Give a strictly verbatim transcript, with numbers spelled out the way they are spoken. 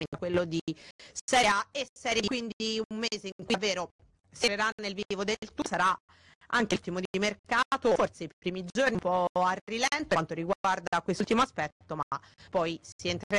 quello di Serie A e Serie B, quindi un mese in cui davvero si entrerà nel vivo del tutto, sarà anche l'ultimo di mercato, forse i primi giorni un po' a rilento per quanto riguarda quest'ultimo aspetto, ma poi si entrerà